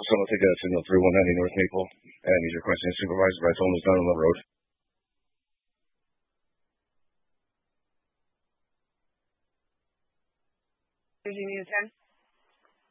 Someone take a signal 3190 North Maple and he's requesting a supervisor by phone is down on the road. Did you need a 10?